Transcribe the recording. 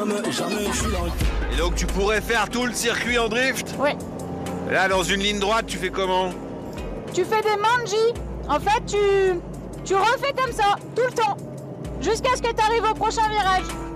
jamais je suis dans le... Et donc tu pourrais faire tout le circuit en drift? Ouais. Là, dans une ligne droite, tu fais comment? Tu fais des manji. En fait, tu refais comme ça, tout le temps. Jusqu'à ce que tu arrives au prochain virage.